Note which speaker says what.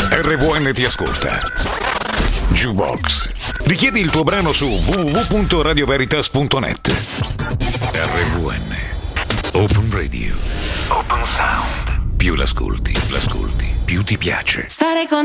Speaker 1: RVN ti ascolta. Jukebox. Richiedi il tuo brano su www.radioveritas.net. RVN. Open Radio. Open Sound. Più l'ascolti, più ti piace.
Speaker 2: Stare con